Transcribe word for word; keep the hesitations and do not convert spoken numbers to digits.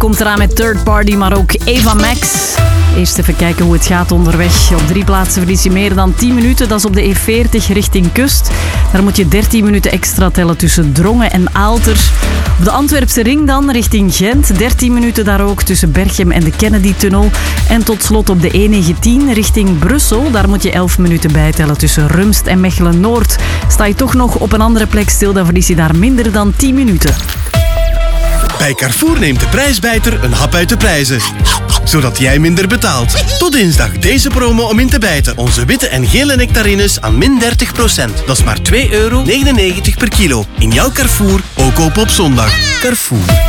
komt eraan met Third Party, maar ook Ava Max. Eerst even kijken hoe het gaat onderweg. Op drie plaatsen verlies je meer dan tien minuten. Dat is op de E veertig richting kust. Daar moet je dertien minuten extra tellen tussen Drongen en Aalter. Op de Antwerpse ring dan, richting Gent. dertien minuten daar ook tussen Berchem en de Kennedy-tunnel. En tot slot op de E negentien richting Brussel. Daar moet je elf minuten bijtellen tussen Rumst en Mechelen-Noord. Sta je toch nog op een andere plek stil, dan verlies je daar minder dan tien minuten. Bij Carrefour neemt de prijsbijter een hap uit de prijzen. Zodat jij minder betaalt. Tot dinsdag deze promo om in te bijten. Onze witte en gele nectarines aan min dertig procent. Dat is maar twee euro negenennegentig per kilo. In jouw Carrefour, ook koop op zondag. Carrefour.